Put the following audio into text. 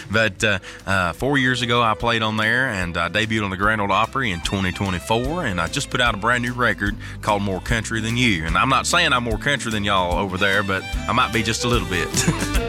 But 4 years ago, I played on there, and I debuted on the Grand Ole Opry in 2024, and I just put out a brand new record called More Country Than You. And I'm not saying I'm more country than y'all over there, but I might be just a little bit.